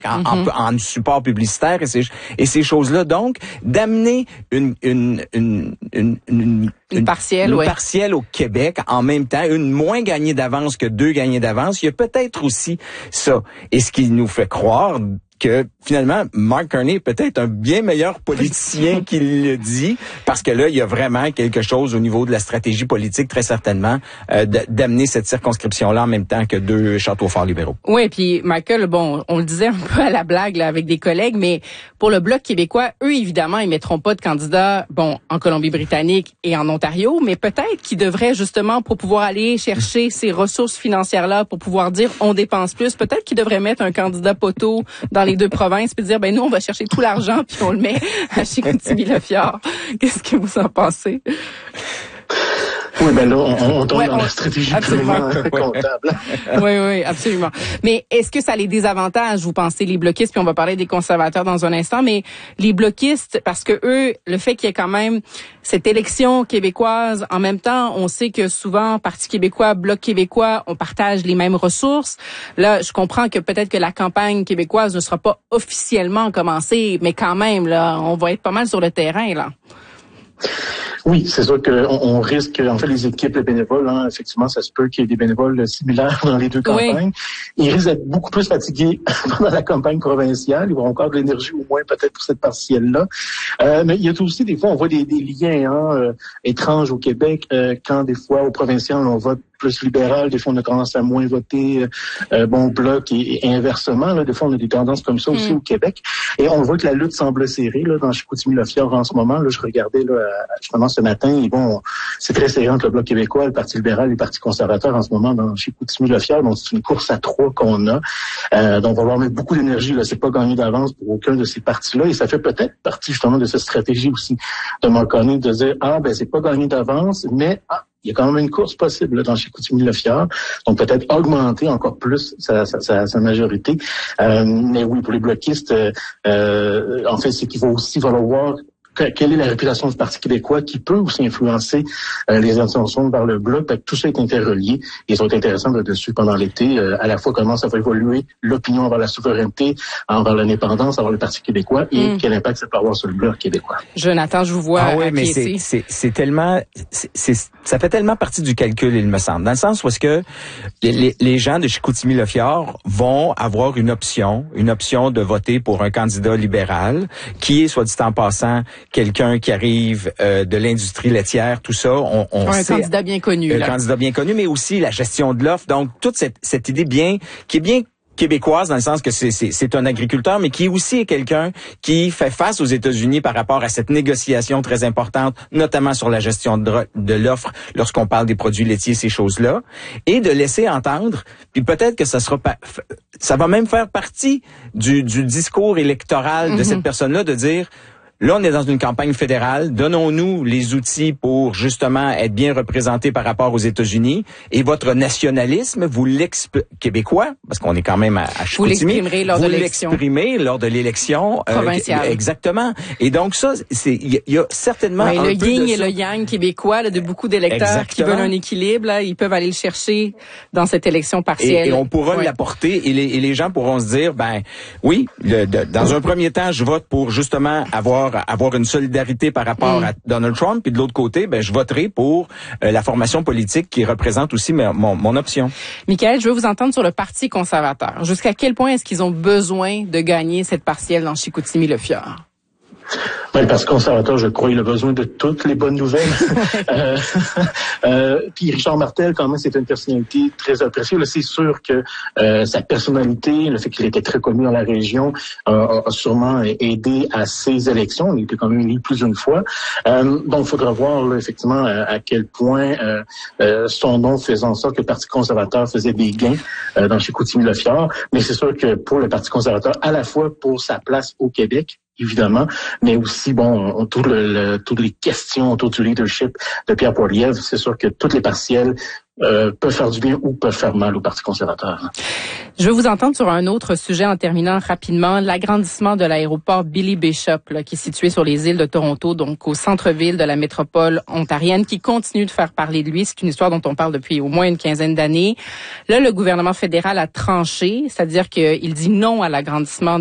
en support publicitaire et ces choses-là. Donc, d'amener une partielle au Québec en même temps, une moins gagnée d'avance que 2 gagnées d'avance, il y a peut-être aussi ça. Et ce qui nous fait croire que finalement, Mark Carney est peut-être un bien meilleur politicien qu'il le dit, parce que là, il y a vraiment quelque chose au niveau de la stratégie politique, très certainement, d'amener cette circonscription-là en même temps que 2 châteaux forts libéraux. Oui, puis Michael, bon, on le disait un peu à la blague là, avec des collègues, mais pour le Bloc québécois, eux, évidemment, ils mettront pas de candidats, bon, en Colombie-Britannique et en Ontario, mais peut-être qu'ils devraient justement, pour pouvoir aller chercher ces ressources financières-là, pour pouvoir dire on dépense plus, peut-être qu'ils devraient mettre un candidat poteau dans les 2 provinces puis dire ben nous on va chercher tout l'argent puis on le met à Chicoutimi-Le-Fjord. Qu'est-ce que vous en pensez? Oui, ben là, on tombe dans la stratégie purement comptable. Oui, absolument. Mais est-ce que ça a les désavantages, vous pensez, les bloquistes, puis on va parler des conservateurs dans un instant, mais les bloquistes, parce que eux, le fait qu'il y ait quand même cette élection québécoise, en même temps, on sait que souvent, Parti québécois, Bloc québécois, on partage les mêmes ressources. Là, je comprends que peut-être que la campagne québécoise ne sera pas officiellement commencée, mais quand même, là, on va être pas mal sur le terrain, là. Oui, c'est sûr qu'on risque, en fait, les équipes, les bénévoles, effectivement, ça se peut qu'il y ait des bénévoles similaires dans les 2 campagnes. Oui. Ils risquent d'être beaucoup plus fatigués pendant la campagne provinciale. Ils vont encore de l'énergie au moins peut-être pour cette partielle-là. Mais il y a aussi, des fois, on voit des liens étranges au Québec quand, des fois, au provincial, on vote plus libéral, des fois on a tendance à moins voter Bloc et inversement. Là, des fois on a des tendances comme ça aussi au Québec. Et on voit que la lutte semble serrée là, dans Chicoutimi-Le-Fjord en ce moment. Là, je regardais là, justement ce matin, et bon, c'est très serré entre le Bloc québécois, le Parti libéral et le Parti conservateur en ce moment dans Chicoutimi-Le-Fjord. Donc c'est une course à 3 qu'on a. Donc on va mettre beaucoup d'énergie. Là, c'est pas gagné d'avance pour aucun de ces partis-là. Et ça fait peut-être partie justement de cette stratégie aussi de Mark Carney de dire c'est pas gagné d'avance, mais il y a quand même une course possible là, dans Chicoutimi-Le-Fjord, donc peut-être augmenter encore plus sa majorité. Mais oui, pour les bloquistes, en fait, c'est qu'il va aussi falloir quelle est la réputation du Parti québécois qui peut aussi influencer les intentions vers le Bloc. Tout ça est interrelié et ça va être intéressant de suivre pendant l'été à la fois comment ça va évoluer l'opinion envers la souveraineté, envers l'indépendance, envers le Parti québécois et quel impact ça peut avoir sur le Bloc québécois. Jonathan, je vous vois mais c'est tellement... ça fait tellement partie du calcul, il me semble. Dans le sens où est-ce que les gens de Chicoutimi-Le-Fjord vont avoir une option de voter pour un candidat libéral qui est, soit dit en passant, quelqu'un qui arrive de l'industrie laitière, tout ça, on sait, candidat bien connu. Un candidat bien connu, mais aussi la gestion de l'offre. Donc, toute cette idée qui est bien québécoise dans le sens que c'est un agriculteur, mais qui aussi est quelqu'un qui fait face aux États-Unis par rapport à cette négociation très importante, notamment sur la gestion de l'offre lorsqu'on parle des produits laitiers, ces choses-là, et de laisser entendre, puis peut-être que ça va même faire partie du discours électoral de cette personne-là, de dire... Là, on est dans une campagne fédérale. Donnons-nous les outils pour justement être bien représentés par rapport aux États-Unis. Et votre nationalisme, québécois, parce qu'on est quand même à Chicoutimi, vous l'exprimez lors de l'élection provinciale. Exactement. Et donc ça, il y a certainement un le peu yin de et ça. le yang québécois, là, de beaucoup d'électeurs qui veulent un équilibre, là, ils peuvent aller le chercher dans cette élection partielle. Et on pourra l'apporter et les gens pourront se dire, oui, dans un premier temps, je vote pour justement avoir une solidarité par rapport à Donald Trump, puis de l'autre côté, je voterai pour la formation politique qui représente aussi mon option. Michael, je veux vous entendre sur le Parti conservateur. Jusqu'à quel point est-ce qu'ils ont besoin de gagner cette partielle dans Chicoutimi-Le-Fjord? Le Parti conservateur, je crois, il a besoin de toutes les bonnes nouvelles. Puis Richard Martel, quand même, c'est une personnalité très appréciée. Là, c'est sûr que sa personnalité, le fait qu'il était très connu dans la région, a sûrement aidé à ses élections. Il était quand même élu plus d'une fois. Donc, il faudra voir là, effectivement à quel point son nom faisait en sorte que le Parti conservateur faisait des gains dans Chicoutimi-Le-Fjord. Mais c'est sûr que pour le Parti conservateur, à la fois pour sa place au Québec, évidemment, mais aussi, toutes les questions autour du leadership de Pierre Poilievre. C'est sûr que toutes les partielles peuvent faire du bien ou peuvent faire mal au Parti conservateur. Je veux vous entendre sur un autre sujet en terminant rapidement, l'agrandissement de l'aéroport Billy Bishop, là, qui est situé sur les îles de Toronto, donc au centre-ville de la métropole ontarienne, qui continue de faire parler de lui. C'est une histoire dont on parle depuis au moins une quinzaine d'années. Là, le gouvernement fédéral a tranché, c'est-à-dire qu'il dit non à l'agrandissement